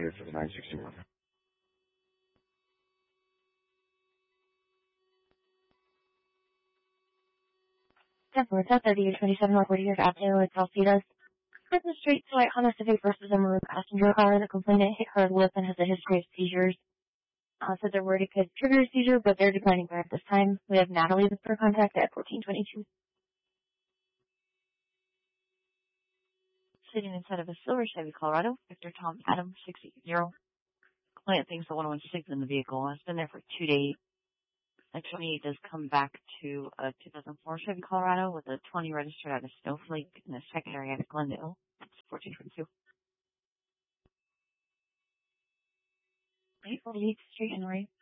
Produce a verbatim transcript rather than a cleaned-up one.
here for the nine sixty-one. ten four, ten thirty, twenty-seven North Whittier Avenue, it's Alcidas. Christmas Street, white Honda Civic versus a maroon passenger car. The complainant hit her lip and has a history of seizures. Uh, said they're worried it could trigger a seizure, but they're declining her at this time. We have Natalie with her contact at fourteen twenty-two. Sitting inside of a silver Chevy Colorado, Victor Tom Adam sixty. Client thinks the one oh one six in the vehicle. It's been there for two days. A twenty-eight does come back to a two thousand four Chevy Colorado with a twenty registered out of Snowflake and a secondary out of Glendale. That's fourteen twenty-two. eight forty-eighth Street, Henry.